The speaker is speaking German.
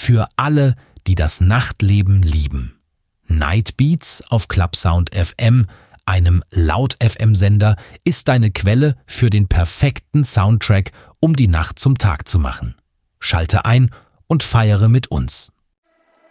Für alle, die das Nachtleben lieben. Nightbeats auf Clubsound FM, einem Laut-FM-Sender, ist deine Quelle für den perfekten Soundtrack, um die Nacht zum Tag zu machen. Schalte ein und feiere mit uns.